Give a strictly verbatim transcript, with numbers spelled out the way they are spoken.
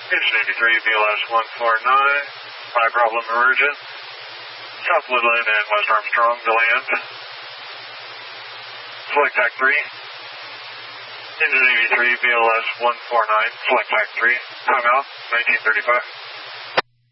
Engine eighty-three, B L S one four nine, high problem emergent. South Woodland and West Armstrong to land. Select T A C three. Engine eighty-three, B L S one four nine, select T A C three. Timeout, nineteen thirty-five.